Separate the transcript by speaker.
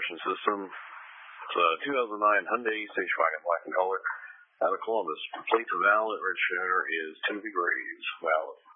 Speaker 1: compression system. It's a 2009 Hyundai Station Wagon, black in color, out of Columbus. Plate to valid, register is Timothy Graves, valid.